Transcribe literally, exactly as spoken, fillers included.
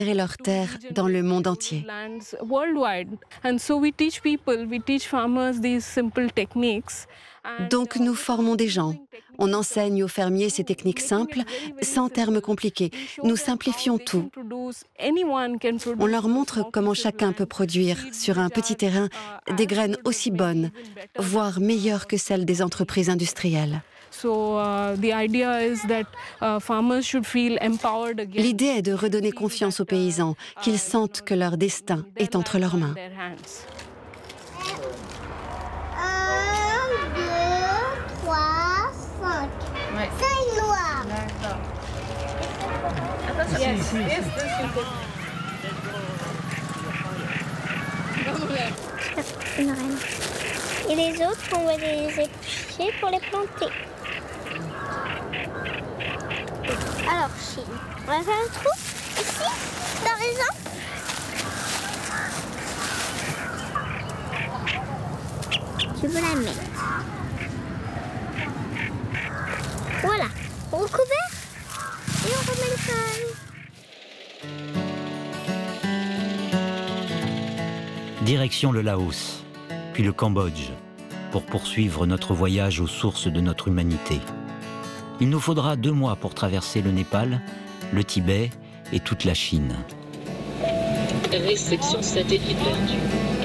et leurs terres dans le monde entier. Donc nous formons des gens. On enseigne aux fermiers ces techniques simples, sans termes compliqués. Nous simplifions tout. On leur montre comment chacun peut produire, sur un petit terrain, des graines aussi bonnes, voire meilleures que celles des entreprises industrielles. L'idée est de redonner confiance aux paysans, qu'ils sentent que leur destin est entre leurs mains. Un, deux, trois, cinq. Ouais. C'est noir. D'accord. Attention. Yes, yes, yes, Une reine. Et les autres, on va les éplucher pour les planter. Alors, Chine, on va faire un trou ici, par exemple. Je veux la mettre. Voilà, recouvert et on remet les feuilles. Direction le Laos, puis le Cambodge, pour poursuivre notre voyage aux sources de notre humanité. Il nous faudra deux mois pour traverser le Népal, le Tibet et toute la Chine. Réception satellite perdue.